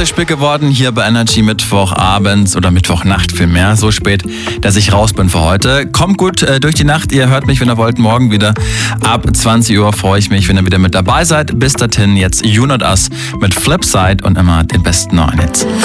ist spät geworden hier bei Energy Mittwochabends oder Mittwochnacht vielmehr. So spät, dass ich raus bin für heute. Kommt gut durch die Nacht. Ihr hört mich, wenn ihr wollt, morgen wieder. Ab 20 Uhr freue ich mich, wenn ihr wieder mit dabei seid. Bis dahin jetzt You Not Us mit Flipside und immer den besten neuen Hits.